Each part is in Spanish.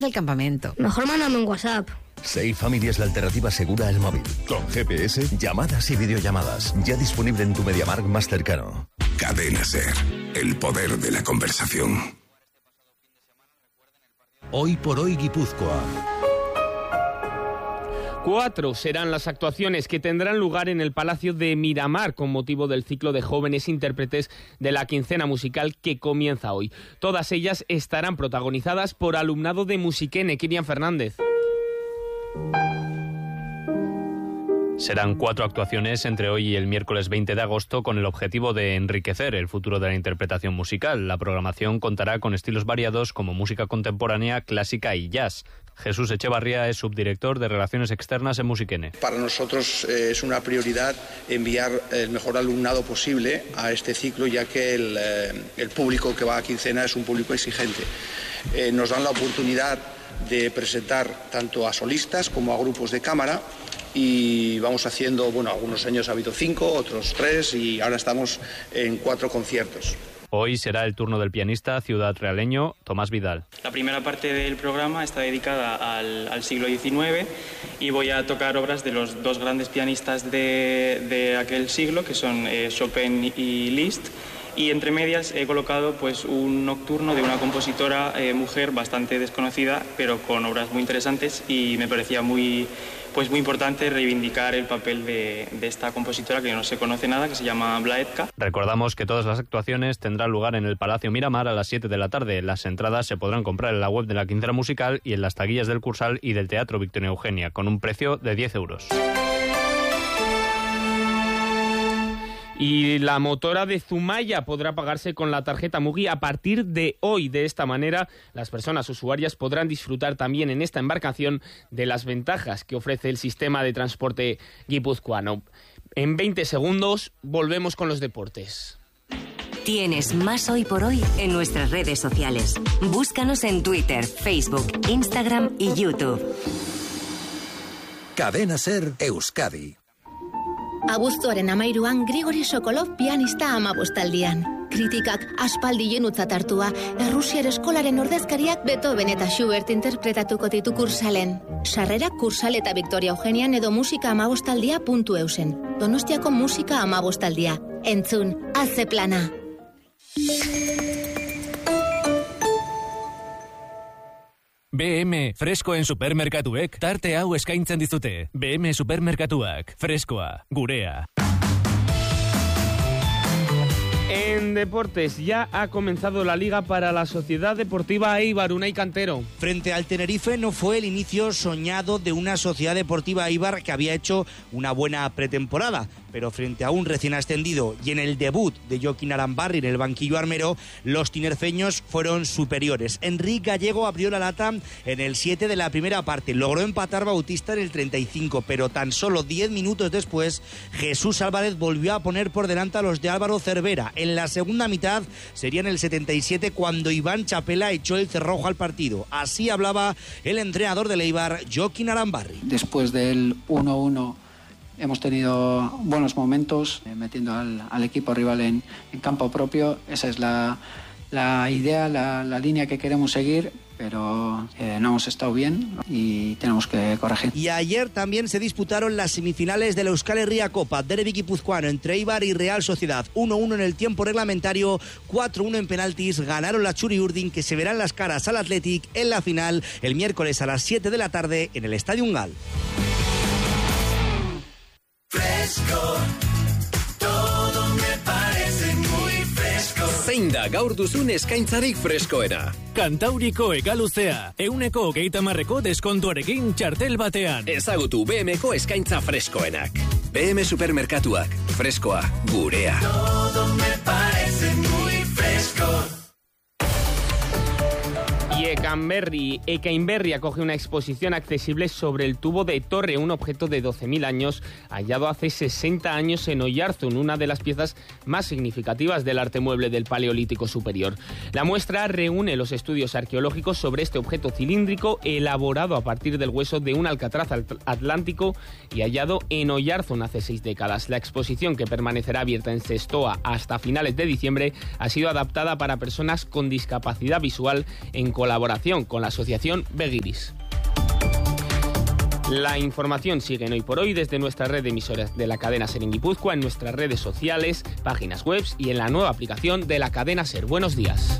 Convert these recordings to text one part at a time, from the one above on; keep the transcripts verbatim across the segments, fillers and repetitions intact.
del campamento. Mejor mándame un WhatsApp. Safe Family es la alternativa segura al móvil. Con G P S, llamadas y videollamadas. Ya disponible en tu MediaMarkt más cercano. Cadena Ser, el poder de la conversación. Hoy por hoy Guipúzcoa. Cuatro serán las actuaciones que tendrán lugar en el Palacio de Miramar con motivo del ciclo de jóvenes intérpretes de la quincena musical que comienza hoy. Todas ellas estarán protagonizadas por alumnado de Musiquene. Kirian Fernández. Serán cuatro actuaciones entre hoy y el miércoles veinte de agosto con el objetivo de enriquecer el futuro de la interpretación musical. La programación contará con estilos variados como música contemporánea, clásica y jazz. Jesús Echevarría es subdirector de Relaciones Externas en Musiquene. Para nosotros eh, es una prioridad enviar el mejor alumnado posible a este ciclo, ya que el, eh, el público que va a quincena es un público exigente. Eh, nos dan la oportunidad de presentar tanto a solistas como a grupos de cámara y vamos haciendo, bueno, algunos años ha habido cinco, otros tres y ahora estamos en cuatro conciertos. Hoy será el turno del pianista ciudad realeño Tomás Vidal. La primera parte del programa está dedicada al, al siglo diecinueve y voy a tocar obras de los dos grandes pianistas de, de aquel siglo, que son eh, Chopin y Liszt. Y entre medias he colocado pues un nocturno de una compositora eh, mujer bastante desconocida, pero con obras muy interesantes, y me parecía muy, pues muy importante reivindicar el papel de, de esta compositora que no se conoce nada, que se llama Blaetka. Recordamos que todas las actuaciones tendrán lugar en el Palacio Miramar a las siete de la tarde. Las entradas se podrán comprar en la web de la quincena musical y en las taquillas del Cursal y del Teatro Victoria Eugenia, con un precio de diez euros. Y la motora de Zumaya podrá pagarse con la tarjeta Mugi a partir de hoy. De esta manera, las personas usuarias podrán disfrutar también en esta embarcación de las ventajas que ofrece el sistema de transporte guipuzcoano. En veinte segundos volvemos con los deportes. Tienes más Hoy por Hoy en nuestras redes sociales. Búscanos en Twitter, Facebook, Instagram y YouTube. Cadena Ser Euskadi. Abuztuaren amairuan Grigori Sokolov pianista amabostaldian. Kritikak aspaldien utzat hartua, Errusiar eskolaren ordezkariak Beethoven eta Schubert interpretatuko ditu kursalen. Sarrerak Kursal eta Victoria Eugenian edo musika amabostaldia puntu eusen. Donostiako musika amabostaldia. Entzun, haze plana. B M freskoen supermerkatuek tarte hau eskaintzen dizute. B M supermerkatuak, freskoa, gurea. En deportes, ya ha comenzado la Liga para la Sociedad Deportiva Eibar. Unai Cantero. Frente al Tenerife no fue el inicio soñado de una Sociedad Deportiva Eibar que había hecho una buena pretemporada, pero frente a un recién ascendido y en el debut de Joaquín Arambarri en el banquillo armero, los tinerfeños fueron superiores. Enrique Gallego abrió la lata en el siete de la primera parte, logró empatar Bautista en el treinta y cinco, pero tan solo diez minutos después Jesús Álvarez volvió a poner por delante a los de Álvaro Cervera. En la segunda mitad sería en el setenta y siete cuando Iván Chapela echó el cerrojo al partido. Así hablaba el entrenador del Eibar, Joaquín Arambarri. Después del uno uno hemos tenido buenos momentos, eh, metiendo al, al equipo rival en, en campo propio. Esa es la, la idea, la, la línea que queremos seguir, pero eh, no hemos estado bien y tenemos que corregir. Y ayer también se disputaron las semifinales de la Euskal Herria Copa, derbi guipuzcoano entre Eibar y Real Sociedad. uno uno en el tiempo reglamentario, cuatro uno en penaltis, ganaron la Txuri Urdin, que se verán las caras al Athletic en la final el miércoles a las siete de la tarde en el Estadio Ungal. Fresco, todo me parece muy fresco. Zein da gaur duzun eskaintzarik freskoena? Kantauriko egaluzea, euneko hogeita marreko deskontuarekin txartel batean. Ezagutu B Mko eskaintza freskoenak. B M Supermerkatuak, freskoa, gurea. Todo me parece muy fresco. Y Ecanberri, Ecainberri acoge una exposición accesible sobre el tubo de Torre, un objeto de doce mil años hallado hace sesenta años en Oyarzun, una de las piezas más significativas del arte mueble del Paleolítico Superior. La muestra reúne los estudios arqueológicos sobre este objeto cilíndrico elaborado a partir del hueso de un alcatraz atlántico y hallado en Oyarzun hace seis décadas. La exposición, que permanecerá abierta en Zestoa hasta finales de diciembre, ha sido adaptada para personas con discapacidad visual en colaboración colaboración con la asociación Begiris. La información sigue en Hoy por Hoy desde nuestra red de emisoras de la cadena SER en Guipúzcoa, en nuestras redes sociales, páginas web y en la nueva aplicación de la cadena SER. Buenos días.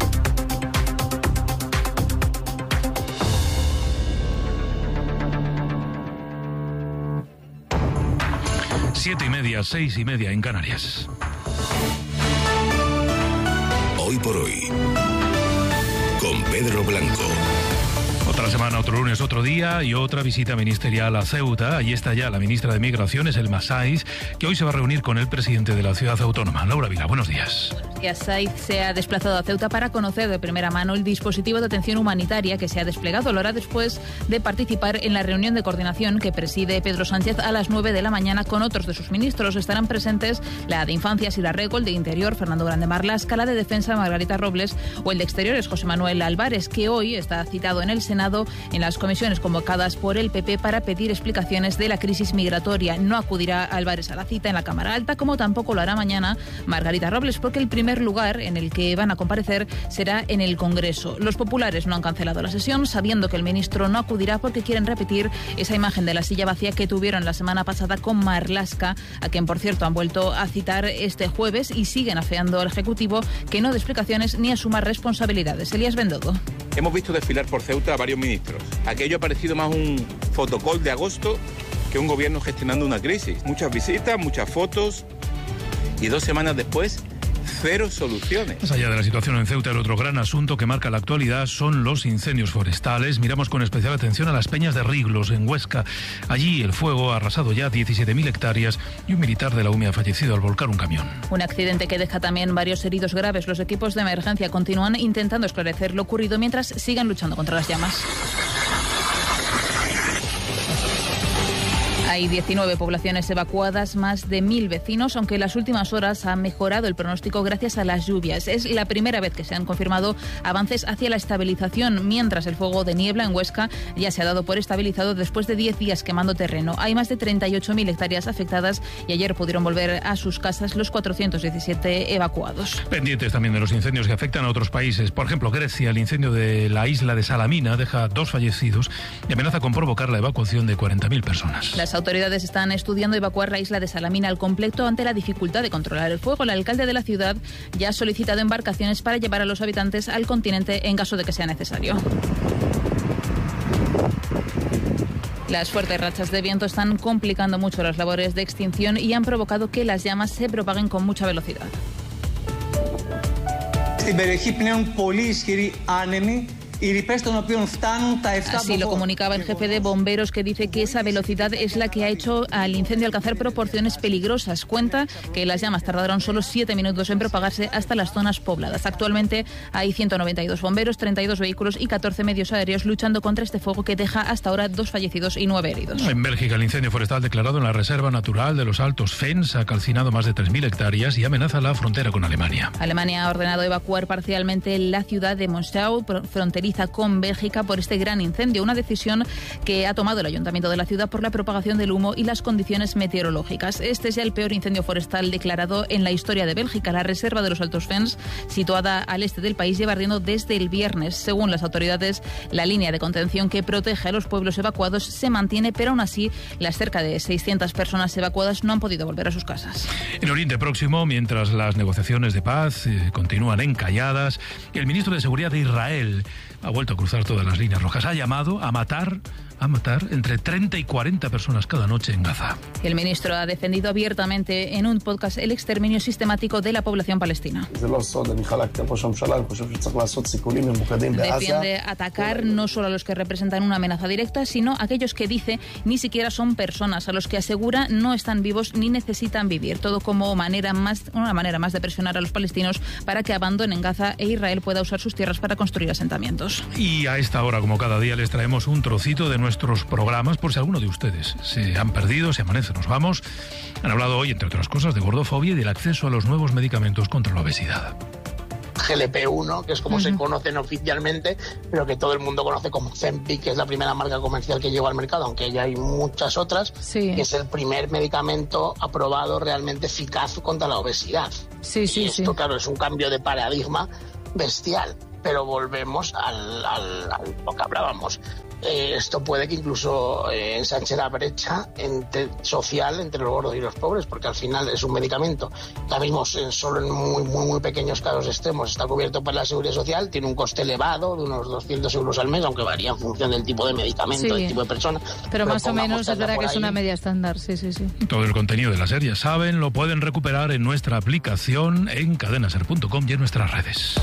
Siete y media, seis y media en Canarias. Hoy por Hoy, con Pedro Blanco. Otra semana, otro lunes, otro día y otra visita ministerial a Ceuta. Allí está ya la ministra de Migraciones, Elma Saiz, que hoy se va a reunir con el presidente de la ciudad autónoma. Laura Vila, buenos días. Buenos días. Saiz se ha desplazado a Ceuta para conocer de primera mano el dispositivo de atención humanitaria que se ha desplegado. Lo hará después de participar en la reunión de coordinación que preside Pedro Sánchez a las nueve de la mañana con otros de sus ministros. Estarán presentes la de Infancia, Sira Rego, el de Interior, Fernando Grande Marlaska, la de Defensa, Margarita Robles, o el de Exteriores, José Manuel Álvarez, que hoy está citado en el Senado en las comisiones convocadas por el P P para pedir explicaciones de la crisis migratoria. No acudirá Álvarez a la cita en la Cámara Alta, como tampoco lo hará mañana Margarita Robles, porque el primer lugar en el que van a comparecer será en el Congreso. Los populares no han cancelado la sesión, sabiendo que el ministro no acudirá porque quieren repetir esa imagen de la silla vacía que tuvieron la semana pasada con Marlaska, a quien, por cierto, han vuelto a citar este jueves y siguen afeando al Ejecutivo que no dé explicaciones ni asuma responsabilidades. Elías Bendodo. Hemos visto desfilar por Ceuta a varios ministros. Aquello ha parecido más un fotocall de agosto que un gobierno gestionando una crisis. Muchas visitas, muchas fotos y dos semanas después, cero soluciones. Más allá de la situación en Ceuta, el otro gran asunto que marca la actualidad son los incendios forestales. Miramos con especial atención a las Peñas de Riglos, en Huesca. Allí el fuego ha arrasado ya diecisiete mil hectáreas y un militar de la U M E ha fallecido al volcar un camión. Un accidente que deja también varios heridos graves. Los equipos de emergencia continúan intentando esclarecer lo ocurrido mientras sigan luchando contra las llamas. Hay diecinueve poblaciones evacuadas, más de mil vecinos, aunque en las últimas horas ha mejorado el pronóstico gracias a las lluvias. Es la primera vez que se han confirmado avances hacia la estabilización, mientras el fuego de niebla en Huesca ya se ha dado por estabilizado después de diez días quemando terreno. Hay más de treinta y ocho mil hectáreas afectadas y ayer pudieron volver a sus casas los cuatrocientos diecisiete evacuados. Pendientes también de los incendios que afectan a otros países. Por ejemplo, Grecia, el incendio de la isla de Salamina deja dos fallecidos y amenaza con provocar la evacuación de cuarenta mil personas. Las autoridades están estudiando evacuar la isla de Salamina al completo ante la dificultad de controlar el fuego. El alcalde de la ciudad ya ha solicitado embarcaciones para llevar a los habitantes al continente en caso de que sea necesario. Las fuertes rachas de viento están complicando mucho las labores de extinción y han provocado que las llamas se propaguen con mucha velocidad. Así lo comunicaba el jefe de bomberos, que dice que esa velocidad es la que ha hecho al incendio alcanzar proporciones peligrosas. Cuenta que las llamas tardaron solo siete minutos en propagarse hasta las zonas pobladas. Actualmente hay ciento noventa y dos bomberos, treinta y dos vehículos y catorce medios aéreos luchando contra este fuego que deja hasta ahora dos fallecidos y nueve heridos. En Bélgica, el incendio forestal declarado en la Reserva Natural de los Altos Fens ha calcinado más de tres mil hectáreas y amenaza la frontera con Alemania. Alemania ha ordenado evacuar parcialmente la ciudad de Monschau, fronteriza con Bélgica, por este gran incendio, una decisión que ha tomado el ayuntamiento de la ciudad por la propagación del humo y las condiciones meteorológicas. Este es ya el peor incendio forestal declarado en la historia de Bélgica. La reserva de los Altos Fens, situada al este del país, lleva ardiendo desde el viernes. Según las autoridades, la línea de contención que protege a los pueblos evacuados se mantiene, pero aún así las cerca de seiscientas personas evacuadas no han podido volver a sus casas. En Oriente Próximo, mientras las negociaciones de paz eh, continúan encalladas, el ministro de Seguridad de Israel ha vuelto a cruzar todas las líneas rojas. Ha llamado a matar, a matar entre treinta y cuarenta personas cada noche en Gaza. El ministro ha defendido abiertamente en un podcast el exterminio sistemático de la población palestina. Defiende atacar no solo a los que representan una amenaza directa, sino a aquellos que dice ni siquiera son personas, a los que asegura no están vivos ni necesitan vivir. Todo como manera más, una manera más de presionar a los palestinos para que abandonen Gaza e Israel pueda usar sus tierras para construir asentamientos. Y a esta hora, como cada día, les traemos un trocito de nuestros programas por si alguno de ustedes se han perdido, se amanece, nos vamos. Han hablado hoy, entre otras cosas, de gordofobia y del acceso a los nuevos medicamentos contra la obesidad. G L P uno, que es como uh-huh. se conocen oficialmente, pero que todo el mundo conoce como Ozempic, que es la primera marca comercial que llegó al mercado, aunque ya hay muchas otras, sí. que es el primer medicamento aprobado realmente eficaz contra la obesidad. Sí, sí, y esto, sí. claro, es un cambio de paradigma bestial. pero volvemos al, al, al lo que hablábamos. Eh, esto puede que incluso eh, ensanche la brecha entre, social entre los gordos y los pobres, porque al final es un medicamento que ahora mismo en, solo en muy, muy, muy pequeños casos extremos está cubierto por la Seguridad Social, tiene un coste elevado de unos doscientos euros al mes, aunque varía en función del tipo de medicamento, sí, del tipo de persona. Pero, pero más o menos es verdad que es una media estándar, sí, sí, sí. Todo el contenido de la serie, saben, lo pueden recuperar en nuestra aplicación, en cadena ser punto com y en nuestras redes.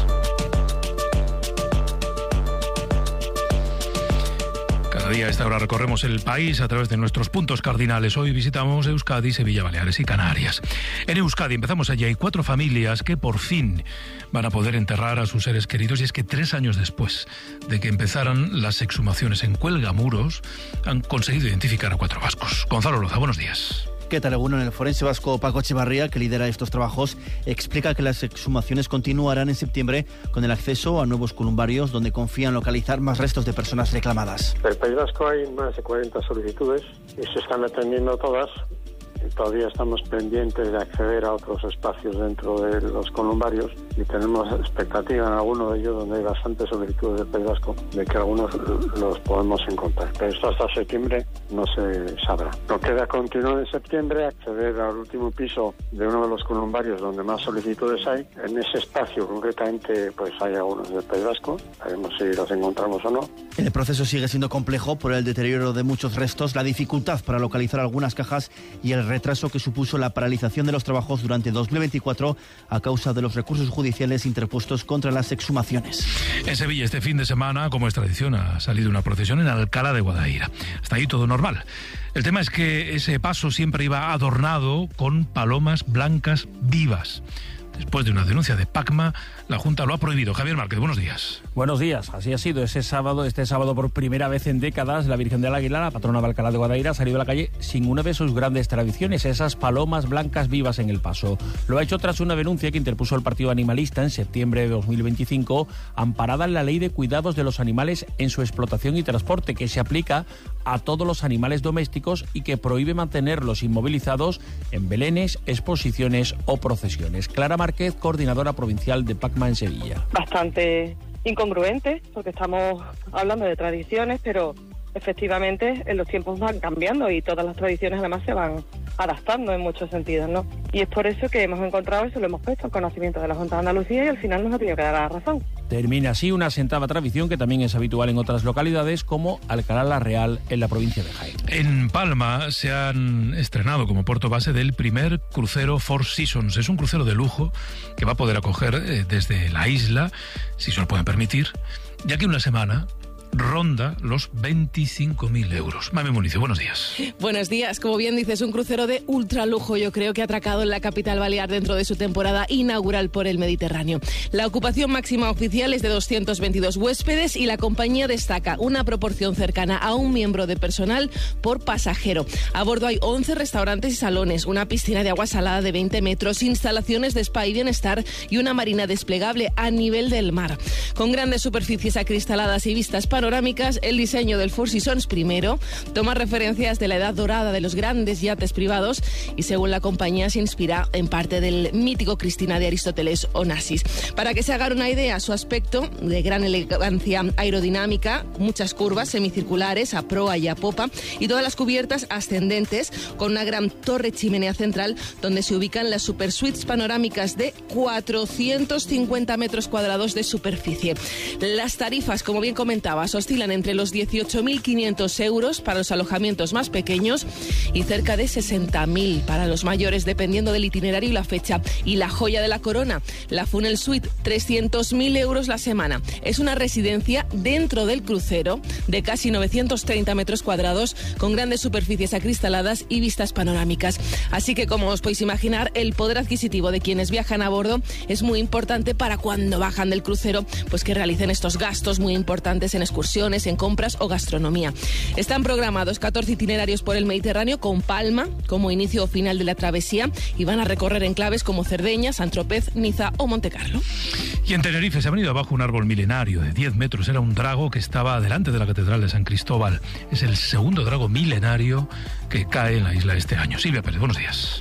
Día a esta hora recorremos el país a través de nuestros puntos cardinales. Hoy visitamos Euskadi, Sevilla, Baleares y Canarias. En Euskadi empezamos allí. Hay cuatro familias que por fin van a poder enterrar a sus seres queridos, y es que tres años después de que empezaran las exhumaciones en Cuelgamuros han conseguido identificar a cuatro vascos. Gonzalo Loza, buenos días. ¿Qué tal? Bueno, el forense vasco Paco Echevarría, que lidera estos trabajos, explica que las exhumaciones continuarán en septiembre con el acceso a nuevos columbarios donde confían localizar más restos de personas reclamadas. En el País Vasco hay más de cuarenta solicitudes y se están atendiendo todas. Todavía estamos pendientes de acceder a otros espacios dentro de los columbarios y tenemos expectativa en alguno de ellos, donde hay bastantes solicitudes del País Vasco, de que algunos los podemos encontrar. Pero esto hasta septiembre no se sabrá. Lo queda continuar en septiembre, acceder al último piso de uno de los columbarios donde más solicitudes hay. En ese espacio concretamente pues hay algunos del País Vasco, veremos si los encontramos o no. El proceso sigue siendo complejo por el deterioro de muchos restos, la dificultad para localizar algunas cajas y el retraso que supuso la paralización de los trabajos durante dos mil veinticuatro a causa de los recursos judiciales interpuestos contra las exhumaciones. En Sevilla este fin de semana, como es tradición, ha salido una procesión en Alcalá de Guadaira. Hasta ahí todo normal. El tema es que ese paso siempre iba adornado con palomas blancas vivas. Después de una denuncia de Pacma, la Junta lo ha prohibido. Javier Márquez, buenos días. Buenos días. Así ha sido. Ese sábado, este sábado, por primera vez en décadas, la Virgen del Águila, la patrona de Alcalá de Guadaira, ha salido a la calle sin una de sus grandes tradiciones, esas palomas blancas vivas en el paso. Lo ha hecho tras una denuncia que interpuso el Partido Animalista en septiembre de dos mil veinticinco, amparada en la Ley de Cuidados de los Animales en su explotación y transporte, que se aplica a todos los animales domésticos y que prohíbe mantenerlos inmovilizados en belenes, exposiciones o procesiones. Clara Márquez, coordinadora provincial de Pacma en Sevilla. Bastante incongruente, porque estamos hablando de tradiciones, pero efectivamente en los tiempos van cambiando y todas las tradiciones además se van adaptando en muchos sentidos, ¿no? Y es por eso que hemos encontrado eso, lo hemos puesto en conocimiento de la Junta de Andalucía y al final nos ha tenido que dar la razón. Termina así una asentada tradición que también es habitual en otras localidades como Alcalá la Real en la provincia de Jaén. En Palma se han estrenado como puerto base del primer crucero Four Seasons. Es un crucero de lujo que va a poder acoger eh, desde la isla, si se lo pueden permitir, ya que una semana ronda los veinticinco mil euros. Mami Municio, buenos días. Buenos días. Como bien dices, un crucero de ultralujo, yo creo que ha atracado en la capital balear dentro de su temporada inaugural por el Mediterráneo. La ocupación máxima oficial es de doscientos veintidós huéspedes y la compañía destaca una proporción cercana a un miembro de personal por pasajero. A bordo hay once restaurantes y salones, una piscina de agua salada de veinte metros, instalaciones de spa y bienestar y una marina desplegable a nivel del mar. Con grandes superficies acristaladas y vistas panorámicas, el diseño del Four Seasons primero toma referencias de la edad dorada de los grandes yates privados y, según la compañía, se inspira en parte del mítico Cristina de Aristóteles Onassis. Para que se hagan una idea, su aspecto de gran elegancia aerodinámica, muchas curvas semicirculares a proa y a popa y todas las cubiertas ascendentes con una gran torre chimenea central donde se ubican las super suites panorámicas de cuatrocientos cincuenta metros cuadrados de superficie. Las tarifas, como bien comentabas, oscilan entre los dieciocho mil quinientos euros para los alojamientos más pequeños y cerca de sesenta mil para los mayores, dependiendo del itinerario y la fecha. Y la joya de la corona, la Funnel Suite, trescientos mil euros la semana. Es una residencia dentro del crucero de casi novecientos treinta metros cuadrados con grandes superficies acristaladas y vistas panorámicas. Así que, como os podéis imaginar, el poder adquisitivo de quienes viajan a bordo es muy importante para cuando bajan del crucero, pues que realicen estos gastos muy importantes en excursiones, en compras o gastronomía. Están programados catorce itinerarios por el Mediterráneo con Palma como inicio o final de la travesía y van a recorrer enclaves como Cerdeña, Sant-Tropez, Niza o Montecarlo. Y en Tenerife se ha venido abajo un árbol milenario de diez metros. Era un drago que estaba delante de la Catedral de San Cristóbal. Es el segundo drago milenario que cae en la isla este año. Silvia Pérez, buenos días.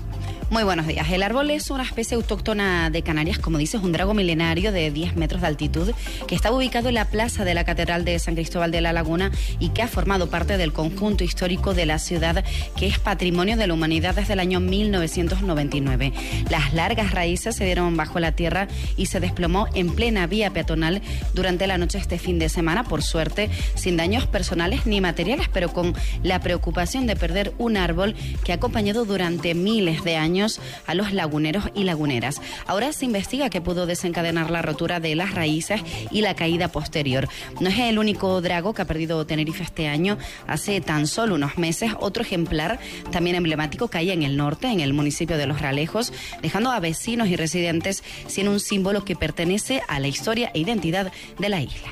Muy buenos días. El árbol es una especie autóctona de Canarias, como dices, un drago milenario de diez metros de altitud que estaba ubicado en la plaza de la Catedral de San Cristóbal de la Laguna y que ha formado parte del conjunto histórico de la ciudad, que es patrimonio de la humanidad desde el año mil novecientos noventa y nueve. Las largas raíces se dieron bajo la tierra y se desplomó en plena vía peatonal durante la noche este fin de semana, por suerte sin daños personales ni materiales, pero con la preocupación de perder un árbol que ha acompañado durante miles de años a los laguneros y laguneras. Ahora se investiga qué pudo desencadenar la rotura de las raíces y la caída posterior. No es el único drago que ha perdido Tenerife este año. Hace tan solo unos meses, otro ejemplar también emblemático caía en el norte, en el municipio de Los Realejos, dejando a vecinos y residentes sin un símbolo que pertenece a la historia e identidad de la isla.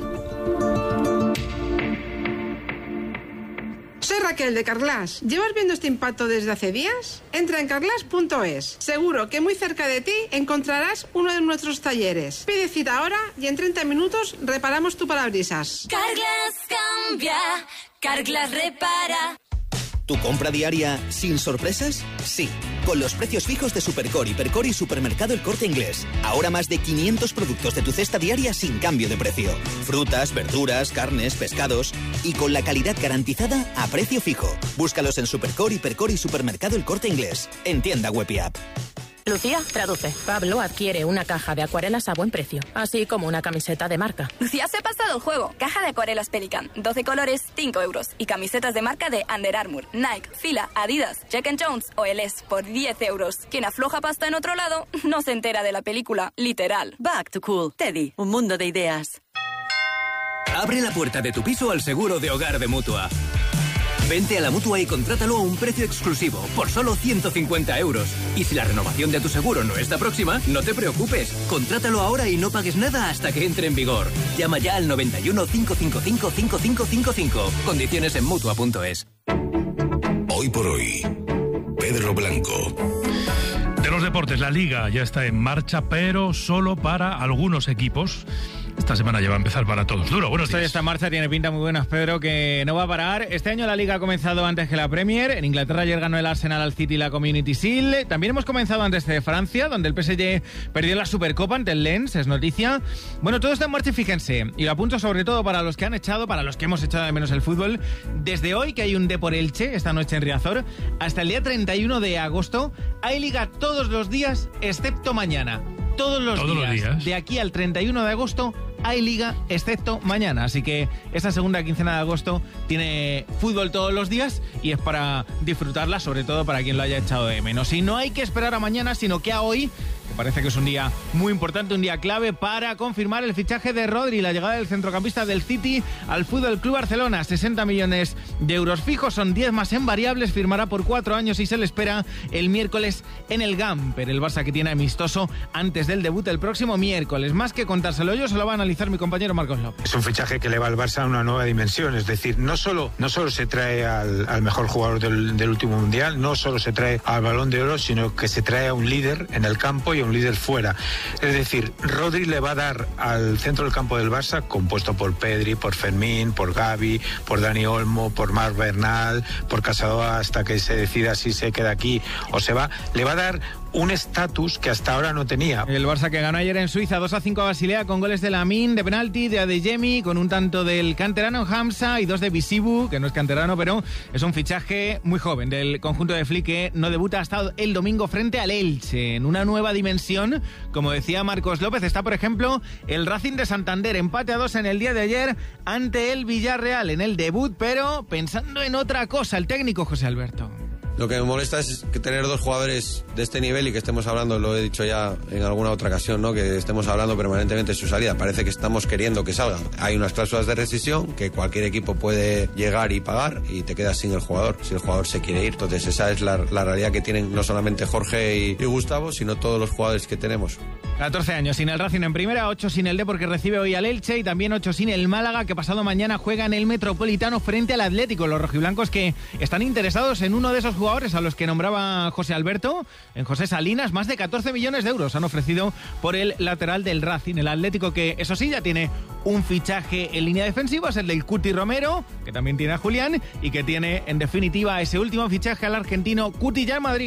Soy Raquel de Carglass. ¿Llevas viendo este impacto desde hace días? Entra en carglass punto es. Seguro que muy cerca de ti encontrarás uno de nuestros talleres. Pide cita ahora y en treinta minutos reparamos tu parabrisas. Carglass cambia, Carglass repara. ¿Tu compra diaria sin sorpresas? Sí, con los precios fijos de Supercor, Hipercor y Supermercado El Corte Inglés. Ahora más de quinientos productos de tu cesta diaria sin cambio de precio. Frutas, verduras, carnes, pescados y con la calidad garantizada a precio fijo. Búscalos en Supercor, Hipercor y Supermercado El Corte Inglés. En tienda web y app. Lucía, traduce. Pablo adquiere una caja de acuarelas a buen precio, así como una camiseta de marca. Lucía se ha pasado el juego. Caja de acuarelas Pelican, doce colores, cinco euros. Y camisetas de marca de Under Armour, Nike, Fila, Adidas, Jack and Jones o L S por diez euros. Quien afloja pasta en otro lado no se entera de la película, literal. Back to Cool. Teddy, un mundo de ideas. Abre la puerta de tu piso al seguro de hogar de Mutua. Vente a la Mutua y contrátalo a un precio exclusivo, por solo ciento cincuenta euros. Y si la renovación de tu seguro no está próxima, no te preocupes. Contrátalo ahora y no pagues nada hasta que entre en vigor. Llama ya al noventa y uno, cinco cinco cinco, cinco cinco cinco cinco. Condiciones en Mutua punto es. Hoy por hoy, Pedro Blanco. De los deportes, la Liga ya está en marcha, pero solo para algunos equipos. Esta semana ya va a empezar para todos. Duro, buenos días. Esta marcha tiene pinta muy buena, Pedro, que no va a parar. Este año la Liga ha comenzado antes que la Premier. En Inglaterra ayer ganó el Arsenal al City y la Community Shield. También hemos comenzado antes de Francia, donde el P S G perdió la Supercopa ante el Lens, es noticia. Bueno, todo está en marcha y fíjense, y lo apunto sobre todo para los que han echado, para los que hemos echado de menos el fútbol. Desde hoy, que hay un Depor Elche, esta noche en Riazor, hasta el día treinta y uno de agosto, hay Liga todos los días, excepto mañana. Todos los, ¿Todos días, los días, de aquí al treinta y uno de agosto, hay Liga, excepto mañana. Así que esta segunda quincena de agosto tiene fútbol todos los días y es para disfrutarla, sobre todo para quien lo haya echado de menos. Y no hay que esperar a mañana, sino que a hoy, que parece que es un día muy importante, un día clave para confirmar el fichaje de Rodri, la llegada del centrocampista del City al Fútbol Club Barcelona. sesenta millones de euros fijos, son diez más en variables, firmará por cuatro años y se le espera el miércoles en el Gamper. El Barça, que tiene amistoso antes del debut el próximo miércoles. Más que contárselo yo, se lo va a analizar mi compañero Marcos López. Es un fichaje que le va al Barça a una nueva dimensión, es decir, no solo, no solo se trae al, al mejor jugador del, del último mundial, no solo se trae al Balón de Oro, sino que se trae a un líder en el campo y a un líder fuera. Es decir, Rodri le va a dar al centro del campo del Barça, compuesto por Pedri, por Fermín, por Gavi, por Dani Olmo, por Marc Bernal, por Casadóa, hasta que se decida si se queda aquí o se va, le va a dar un estatus que hasta ahora no tenía. El Barça, que ganó ayer en Suiza dos a cinco a Basilea con goles de Lamine, de penalti, de Adeyemi, con un tanto del canterano Hamza y dos de Bisibu, que no es canterano, pero es un fichaje muy joven del conjunto de Flick, que no debuta hasta el domingo frente al Elche. En una nueva dimensión, como decía Marcos López, está por ejemplo el Racing de Santander, empate a dos en el día de ayer ante el Villarreal en el debut, pero pensando en otra cosa, el técnico José Alberto. Lo que me molesta es que tener dos jugadores de este nivel y que estemos hablando, lo he dicho ya en alguna otra ocasión, ¿no? Que estemos hablando permanentemente de su salida. Parece que estamos queriendo que salga. Hay unas cláusulas de rescisión que cualquier equipo puede llegar y pagar y te quedas sin el jugador, si el jugador se quiere ir. Entonces esa es la, la realidad que tienen no solamente Jorge y, y Gustavo, sino todos los jugadores que tenemos. catorce años sin el Racing en primera, ocho sin el Depor, que recibe hoy al Elche, y también ocho sin el Málaga, que pasado mañana juega en el Metropolitano frente al Atlético. Los rojiblancos que están interesados en uno de esos jugadores a los que nombraba José Alberto, en José Salinas. Más de catorce millones de euros han ofrecido por el lateral del Racing. El Atlético, que eso sí ya tiene un fichaje en línea defensiva, es el del Cuti Romero, que también tiene a Julián, y que tiene en definitiva ese último fichaje al argentino Cuti ya en Madrid.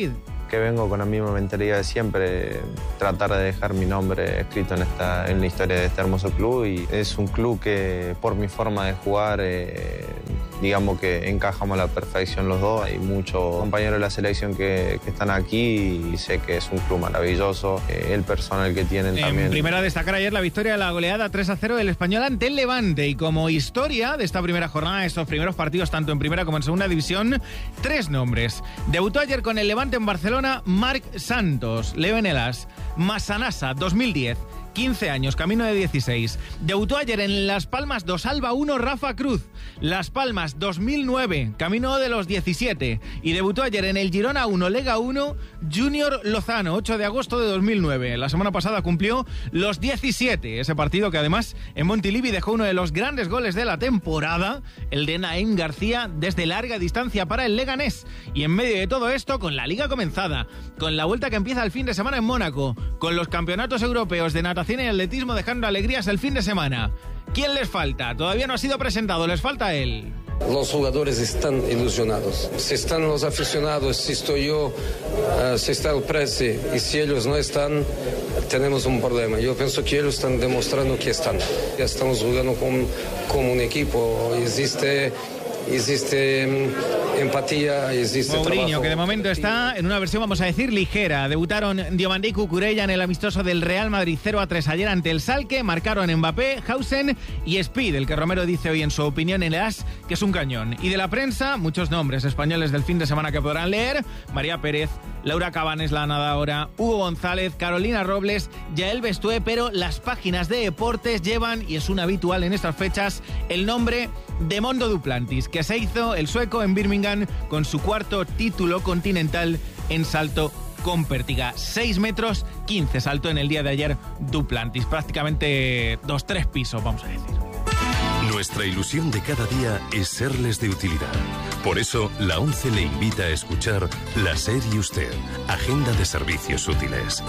que vengo con la misma mentalidad de siempre, tratar de dejar mi nombre escrito en, esta, en la historia de este hermoso club, y es un club que por mi forma de jugar, eh, digamos que encajamos a la perfección los dos. Hay muchos compañeros de la selección que, que están aquí y sé que es un club maravilloso, eh, el personal que tienen en también. En primera, destacar ayer la victoria de la goleada tres a cero del Español ante el Levante, y como historia de esta primera jornada, estos primeros partidos tanto en primera como en segunda división, tres nombres. Debutó ayer con el Levante en Barcelona Marc Santos, Leo en el As. Massanassa, dos mil diez, quince años, camino de dieciséis. Debutó ayer en Las Palmas dos Alba uno Rafa Cruz. Las Palmas dos mil nueve, camino de los diecisiete. Y debutó ayer en el Girona uno Lega uno Junior Lozano, ocho de agosto de dos mil nueve. La semana pasada cumplió los diecisiete. Ese partido que además en Montilivi dejó uno de los grandes goles de la temporada, el de Naim García desde larga distancia para el Leganés. Y en medio de todo esto, con la Liga comenzada, con la vuelta que empieza el fin de semana en Mónaco, con los campeonatos europeos de natación y atletismo dejando alegrías el fin de semana. ¿Quién les falta? Todavía no ha sido presentado, les falta él. Los jugadores están ilusionados. Si están los aficionados, si estoy yo, uh, si está el Presi, y si ellos no están, tenemos un problema. Yo pienso que ellos están demostrando que están. Ya estamos jugando con, como un equipo. Existe... Existe empatía, existe Mourinho, trabajo. Que de momento está en una versión, vamos a decir, ligera. Debutaron Diomandé y Cucurella en el amistoso del Real Madrid cero a tres ayer ante el Schalke. Marcaron Mbappé, Hausen y Speed, el que Romero dice hoy en su opinión en el As que es un cañón. Y de la prensa, muchos nombres españoles del fin de semana que podrán leer: María Pérez, Laura Cabanes, la nadadora, Hugo González, Carolina Robles, Yael Bestué, pero las páginas de deportes llevan, y es un habitual en estas fechas, el nombre de Mondo Duplantis, que se hizo el sueco en Birmingham con su cuarto título continental en salto con pértiga. seis metros quince saltó en el día de ayer Duplantis, prácticamente dos, tres pisos, vamos a decir. Nuestra ilusión de cada día es serles de utilidad. Por eso, la ONCE le invita a escuchar La SER y Usted, Agenda de Servicios Útiles.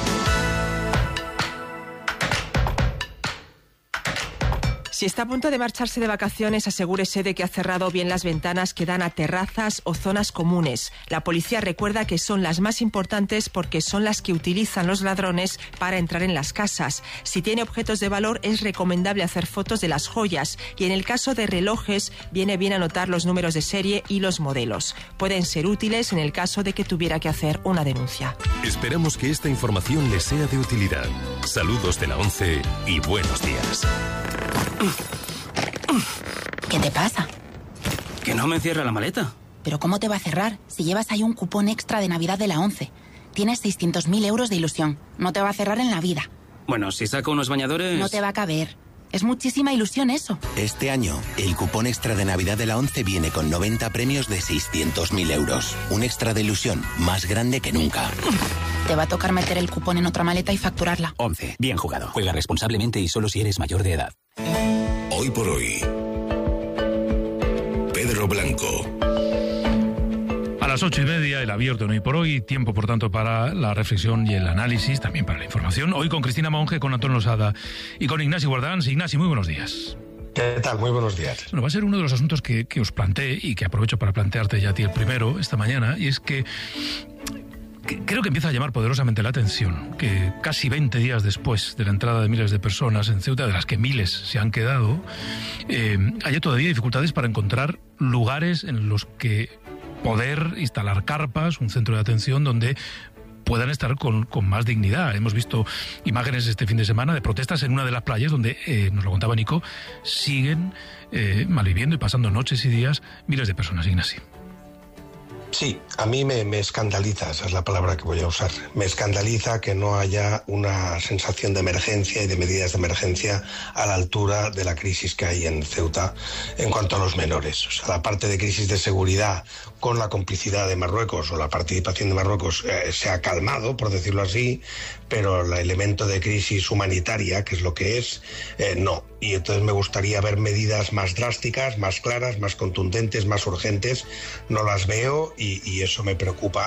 Si está a punto de marcharse de vacaciones, asegúrese de que ha cerrado bien las ventanas que dan a terrazas o zonas comunes. La policía recuerda que son las más importantes porque son las que utilizan los ladrones para entrar en las casas. Si tiene objetos de valor, es recomendable hacer fotos de las joyas, y en el caso de relojes, viene bien anotar los números de serie y los modelos. Pueden ser útiles en el caso de que tuviera que hacer una denuncia. Esperamos que esta información les sea de utilidad. Saludos de la ONCE y buenos días. ¿Qué te pasa? Que no me cierra la maleta. ¿Pero cómo te va a cerrar si llevas ahí un cupón extra de Navidad de la ONCE? Tienes seiscientos mil euros de ilusión. No te va a cerrar en la vida. Bueno, si saco unos bañadores... No te va a caber. Es muchísima ilusión eso. Este año, el cupón extra de Navidad de la ONCE viene con noventa premios de seiscientos mil euros. Un extra de ilusión más grande que nunca. Te va a tocar meter el cupón en otra maleta y facturarla. ONCE. Bien jugado. Juega responsablemente y solo si eres mayor de edad. Hoy por hoy, Pedro Blanco. A las ocho y media, el abierto en Hoy por Hoy. Tiempo, por tanto, para la reflexión y el análisis, también para la información. Hoy con Cristina Monge, con Antonio Losada y con Ignacio Guardans. Ignacio, muy buenos días. ¿Qué tal? Muy buenos días. Bueno, va a ser uno de los asuntos que, que os planteé y que aprovecho para plantearte ya a ti el primero esta mañana, y es que creo que empieza a llamar poderosamente la atención que casi veinte días después de la entrada de miles de personas en Ceuta, de las que miles se han quedado, eh, haya todavía dificultades para encontrar lugares en los que poder instalar carpas, un centro de atención donde puedan estar con, con más dignidad. Hemos visto imágenes este fin de semana de protestas en una de las playas donde, eh, nos lo contaba Nico, siguen eh, malviviendo y pasando noches y días miles de personas, Ignacio. Sí, a mí me, me escandaliza, esa es la palabra que voy a usar. Me escandaliza que no haya una sensación de emergencia y de medidas de emergencia a la altura de la crisis que hay en Ceuta en cuanto a los menores. O sea, la parte de crisis de seguridad con la complicidad de Marruecos o la participación de Marruecos eh, se ha calmado, por decirlo así, pero el elemento de crisis humanitaria, que es lo que es, eh, no. Y entonces me gustaría ver medidas más drásticas, más claras, más contundentes, más urgentes. No las veo y, y eso me preocupa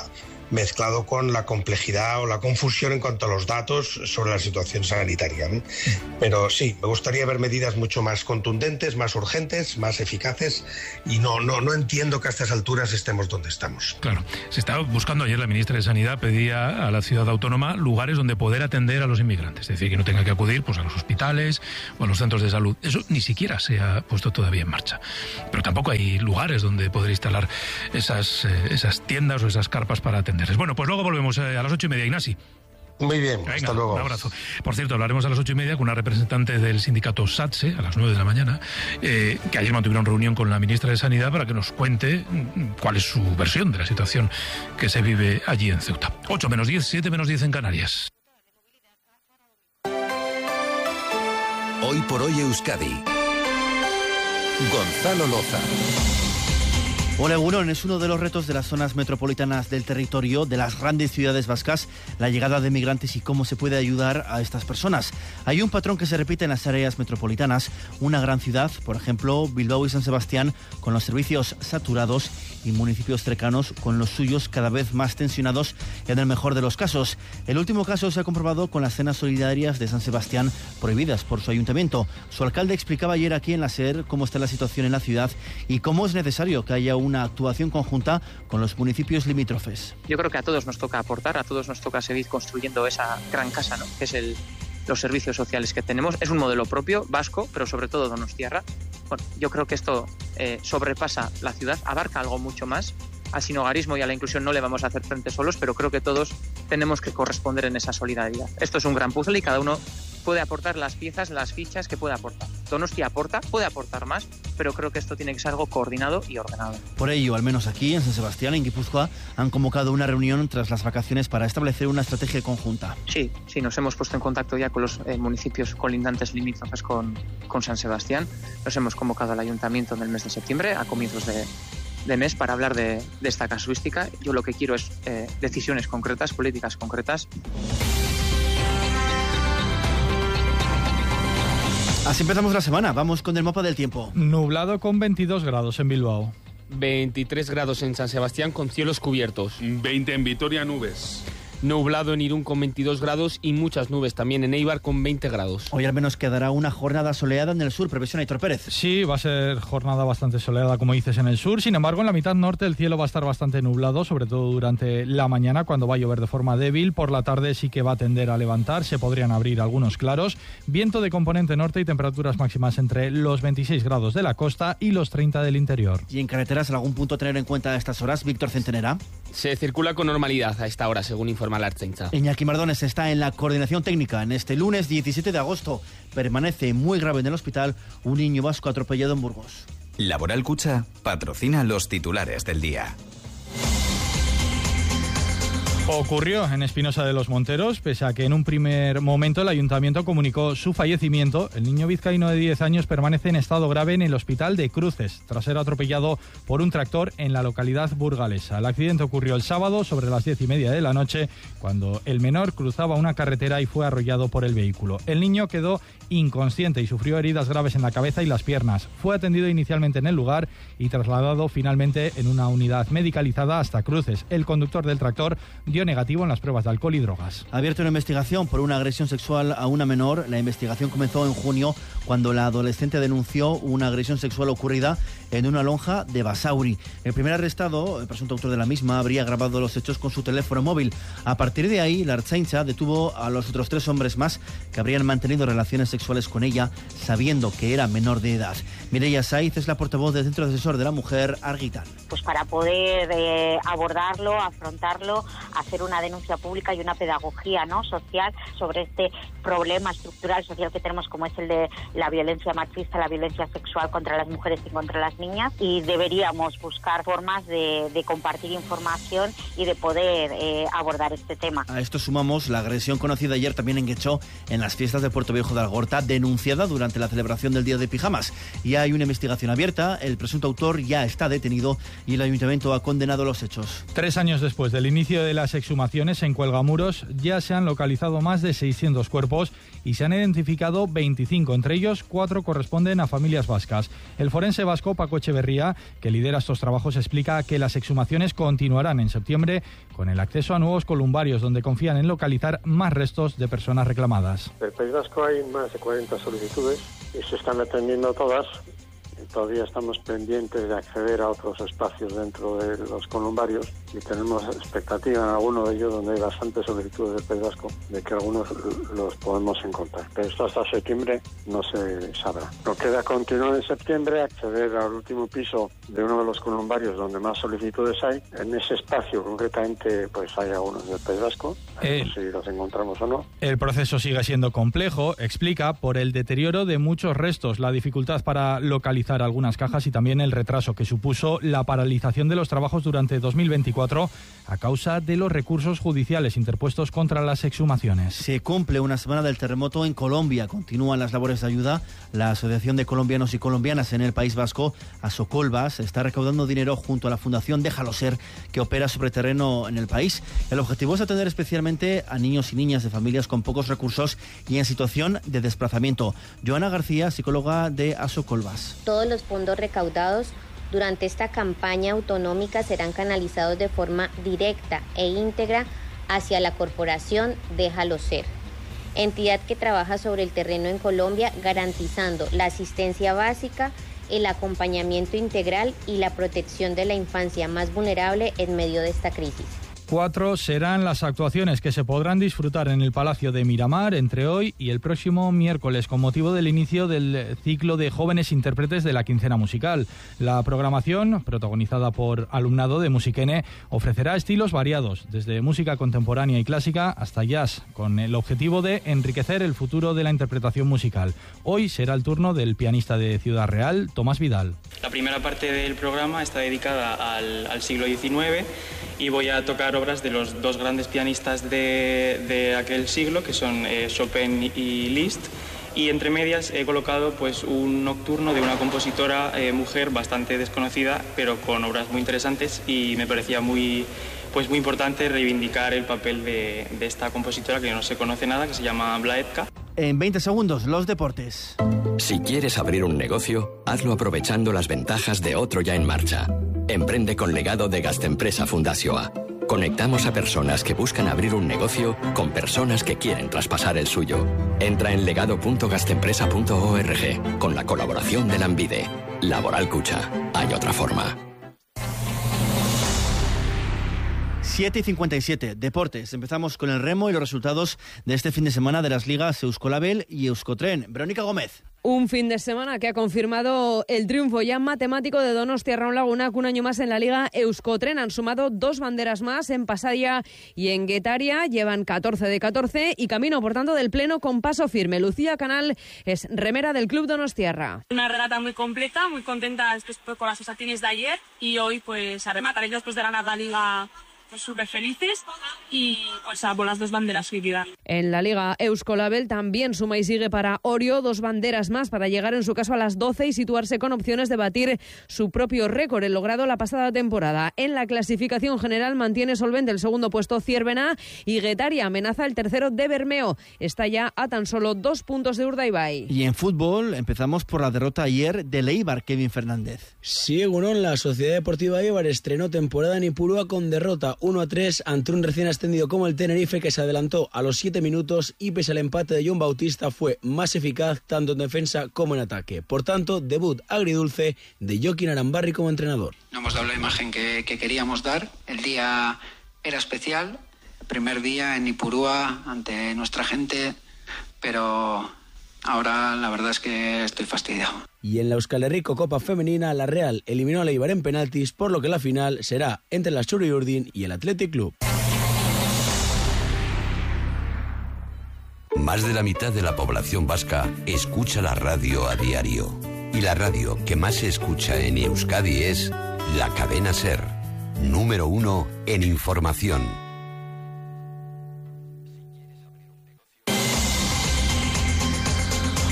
mezclado con la complejidad o la confusión en cuanto a los datos sobre la situación sanitaria, ¿no? Pero sí, me gustaría ver medidas mucho más contundentes, más urgentes, más eficaces, y no, no, no entiendo que a estas alturas estemos donde estamos. Claro, se estaba buscando, ayer la ministra de Sanidad pedía a la ciudad autónoma lugares donde poder atender a los inmigrantes, es decir, que no tenga que acudir pues a los hospitales o a los centros de salud. Eso ni siquiera se ha puesto todavía en marcha. Pero tampoco hay lugares donde poder instalar esas, eh, esas tiendas o esas carpas para atenderles. Bueno, pues luego volvemos eh, a las ocho y media, Ignasi. Muy bien, Venga, hasta luego. Un abrazo. Por cierto, hablaremos a las ocho y media con una representante del sindicato SATSE, a las nueve de la mañana, eh, que ayer mantuvieron reunión con la ministra de Sanidad para que nos cuente cuál es su versión de la situación que se vive allí en Ceuta. ocho menos diez, siete menos diez en Canarias. Hoy por hoy Euskadi. Gonzalo Loza. Hola, Egunon. Es uno de los retos de las zonas metropolitanas del territorio, de las grandes ciudades vascas, la llegada de migrantes y cómo se puede ayudar a estas personas. Hay un patrón que se repite en las áreas metropolitanas. Una gran ciudad, por ejemplo, Bilbao y San Sebastián, con los servicios saturados, y municipios cercanos con los suyos cada vez más tensionados en el mejor de los casos. El último caso se ha comprobado con las cenas solidarias de San Sebastián, prohibidas por su ayuntamiento. Su alcalde explicaba ayer aquí en la SER cómo está la situación en la ciudad y cómo es necesario que haya una actuación conjunta con los municipios limítrofes. Yo creo que a todos nos toca aportar, a todos nos toca seguir construyendo esa gran casa, ¿no?, que es el, los servicios sociales que tenemos. Es un modelo propio, vasco, pero sobre todo donostiarra. Bueno, yo creo que esto eh, sobrepasa la ciudad, abarca algo mucho más. Al sinhogarismo y a la inclusión no le vamos a hacer frente solos, pero creo que todos tenemos que corresponder en esa solidaridad. Esto es un gran puzzle y cada uno puede aportar las piezas, las fichas que puede aportar. Donostia aporta, puede aportar más, pero creo que esto tiene que ser algo coordinado y ordenado. Por ello, al menos aquí en San Sebastián, en Guipúzcoa, han convocado una reunión tras las vacaciones para establecer una estrategia conjunta. Sí, sí, nos hemos puesto en contacto ya con los eh, municipios colindantes limítrofes con, con San Sebastián. Nos hemos convocado al ayuntamiento en el mes de septiembre, a comienzos de, de mes, para hablar de, de esta casuística. Yo lo que quiero es eh, decisiones concretas, políticas concretas. Así empezamos la semana. Vamos con el mapa del tiempo. Nublado con veintidós grados en Bilbao. veintitrés grados en San Sebastián con cielos cubiertos. veinte en Vitoria, nubes. Nublado en Irún con veintidós grados y muchas nubes también en Eibar con veinte grados. Hoy al menos quedará una jornada soleada en el sur. Previsión, Aitor Pérez. Sí, va a ser jornada bastante soleada, como dices, en el sur. Sin embargo, en la mitad norte el cielo va a estar bastante nublado, sobre todo durante la mañana, cuando va a llover de forma débil. Por la tarde sí que va a tender a levantar, se podrían abrir algunos claros. Viento de componente norte y temperaturas máximas entre los veintiséis grados de la costa y los treinta del interior. ¿Y en carreteras algún punto a tener en cuenta a estas horas, Víctor Centenera? Se circula con normalidad a esta hora, según informa la Ertzaintza. Iñaki Mardones está en la coordinación técnica. En este lunes diecisiete de agosto permanece muy grave en el hospital un niño vasco atropellado en Burgos. Laboral Cucha patrocina los titulares del día. Ocurrió en Espinosa de los Monteros, pese a que en un primer momento el ayuntamiento comunicó su fallecimiento. El niño vizcaíno de diez años permanece en estado grave en el hospital de Cruces, tras ser atropellado por un tractor en la localidad burgalesa. El accidente ocurrió el sábado sobre las diez y media de la noche, cuando el menor cruzaba una carretera y fue arrollado por el vehículo. El niño quedó inconsciente y sufrió heridas graves en la cabeza y las piernas. Fue atendido inicialmente en el lugar y trasladado finalmente en una unidad medicalizada hasta Cruces. El conductor del tractor dio negativo en las pruebas de alcohol y drogas. Ha abierto una investigación por una agresión sexual a una menor. La investigación comenzó en junio, cuando la adolescente denunció una agresión sexual ocurrida en una lonja de Basauri. El primer arrestado, el presunto autor de la misma, habría grabado los hechos con su teléfono móvil. A partir de ahí, la Ertzaintza detuvo a los otros tres hombres más que habrían mantenido relaciones sexuales con ella, sabiendo que era menor de edad. Mireia Saiz es la portavoz del Centro Asesor de la Mujer, Argitan. Pues para poder eh, abordarlo, afrontarlo, hacer una denuncia pública y una pedagogía, ¿no?, social sobre este problema estructural social que tenemos, como es el de la violencia machista, la violencia sexual contra las mujeres y contra las niñas, y deberíamos buscar formas de, de compartir información y de poder eh, abordar este tema. A esto sumamos la agresión conocida ayer también en Guecho, en las fiestas de Puerto Viejo de Algorta, denunciada durante la celebración del Día de Pijamas. Ya hay una investigación abierta, el presunto autor ya está detenido y el ayuntamiento ha condenado los hechos. Tres años después del inicio de la sequía exhumaciones en Cuelgamuros ya se han localizado más de seiscientos cuerpos y se han identificado veinticinco, entre ellos cuatro corresponden a familias vascas. El forense vasco Paco Echeverría, que lidera estos trabajos, explica que las exhumaciones continuarán en septiembre con el acceso a nuevos columbarios, donde confían en localizar más restos de personas reclamadas. En el País Vasco hay más de cuarenta solicitudes y se están atendiendo todas. Todavía estamos pendientes de acceder a otros espacios dentro de los columbarios y tenemos expectativa en alguno de ellos, donde hay bastantes solicitudes del País Vasco, de que algunos los podemos encontrar. Pero esto hasta septiembre no se sabrá. Nos queda continuar en septiembre, acceder al último piso de uno de los columbarios donde más solicitudes hay. En ese espacio concretamente pues hay algunos del País Vasco, eh, si los encontramos o no. El proceso sigue siendo complejo, explica, por el deterioro de muchos restos, la dificultad para localizar algunas cajas y también el retraso que supuso la paralización de los trabajos durante dos mil veinticuatro a causa de los recursos judiciales interpuestos contra las exhumaciones. Se cumple una semana del terremoto en Colombia. Continúan las labores de ayuda. La Asociación de Colombianos y Colombianas en el País Vasco, Asocolvas, está recaudando dinero junto a la Fundación Déjalo Ser, que opera sobre terreno en el país. El objetivo es atender especialmente a niños y niñas de familias con pocos recursos y en situación de desplazamiento. Joana García, psicóloga de Asocolvas. Todos los fondos recaudados durante esta campaña autonómica serán canalizados de forma directa e íntegra hacia la corporación Déjalo Ser, entidad que trabaja sobre el terreno en Colombia garantizando la asistencia básica, el acompañamiento integral y la protección de la infancia más vulnerable en medio de esta crisis. Cuatro serán las actuaciones que se podrán disfrutar en el Palacio de Miramar entre hoy y el próximo miércoles, con motivo del inicio del ciclo de jóvenes intérpretes de la quincena musical. La programación, protagonizada por alumnado de Musiquene, ofrecerá estilos variados, desde música contemporánea y clásica hasta jazz, con el objetivo de enriquecer el futuro de la interpretación musical. Hoy será el turno del pianista de Ciudad Real, Tomás Vidal. La primera parte del programa está dedicada al, al siglo diecinueve y voy a tocar obras de los dos grandes pianistas de, de aquel siglo, que son eh, Chopin y Liszt, y entre medias he colocado pues un nocturno de una compositora eh, mujer bastante desconocida, pero con obras muy interesantes, y me parecía muy, pues muy importante reivindicar el papel de, de esta compositora que no se conoce nada, que se llama Blaetka. En veinte segundos, los deportes. Si quieres abrir un negocio, hazlo aprovechando las ventajas de otro ya en marcha. Emprende con legado de Gastempresa Fundazioa. Conectamos a personas que buscan abrir un negocio con personas que quieren traspasar el suyo. Entra en legado punto gastempresa punto org con la colaboración de Lanbide. Laboral Cucha. Hay otra forma. siete y cincuenta y siete, deportes. Empezamos con el remo y los resultados de este fin de semana de las ligas Euskolabel y Euskotren. Verónica Gómez. Un fin de semana que ha confirmado el triunfo ya matemático de Donostiarra Laguna, que un año más en la Liga Euskotren. Han sumado dos banderas más en Pasadia y en Guetaria. Llevan catorce de catorce y camino, por tanto, del pleno con paso firme. Lucía Canal es remera del Club Donostiarra. Una regata muy completa, muy contenta después con las sensaciones de ayer, y hoy pues a rematar ellos después de ganar la Liga. Pues súper felices y pues a por las dos banderas que quedan. En la Liga Euskolabel también suma y sigue para Orio, dos banderas más para llegar en su caso a las doce y situarse con opciones de batir su propio récord, el logrado la pasada temporada. En la clasificación general mantiene solvente el segundo puesto Ciervena y Guetaria amenaza el tercero de Bermeo. Está ya a tan solo dos puntos de Urdaibai. Y en fútbol empezamos por la derrota ayer del Eibar, Kevin Fernández. Sí, Egunon, la Sociedad Deportiva Eibar estrenó temporada en Ipurúa con derrota uno a tres ante un recién ascendido como el Tenerife, que se adelantó a los siete minutos y pese al empate de John Bautista fue más eficaz tanto en defensa como en ataque. Por tanto, debut agridulce de Joaquín Arambarri como entrenador. No hemos dado la imagen que, que queríamos dar. El día era especial, el primer día en Ipurúa ante nuestra gente, pero ahora la verdad es que estoy fastidiado. Y en la Euskal Herriko Copa Femenina, la Real eliminó a Eibar en penaltis, por lo que la final será entre la Txuri Urdin y el Athletic Club. Más de la mitad de la población vasca escucha la radio a diario. Y la radio que más se escucha en Euskadi es la cadena SER, número uno en información.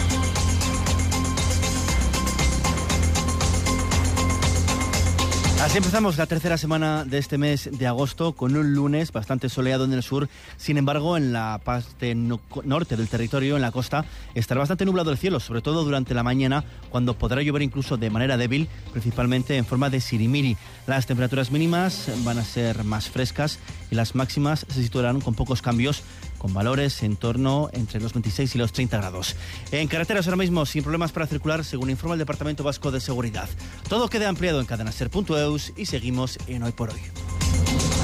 Así Así empezamos la tercera semana de este mes de agosto con un lunes bastante soleado en el sur. Sin embargo, en la parte no- norte del territorio, en la costa, estará bastante nublado el cielo, sobre todo durante la mañana, cuando podrá llover incluso de manera débil, principalmente en forma de sirimiri. Las temperaturas mínimas van a ser más frescas y las máximas se situarán con pocos cambios, con valores en torno entre los veintiséis y los treinta grados. En carreteras ahora mismo sin problemas para circular, según informa el Departamento Vasco de Seguridad. Todo queda ampliado en cadenaser punto eus y seguimos en Hoy por Hoy.